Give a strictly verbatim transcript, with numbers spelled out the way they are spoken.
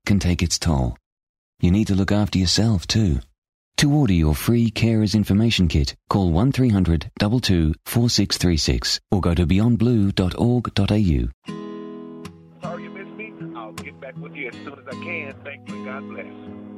can take its toll. You need to look after yourself too. To order your free Carers Information Kit, call one three hundred two two four six three six or go to beyond blue dot org dot a u. Sorry you missed me. I'll get back with you as soon as I can. Thank you and God bless.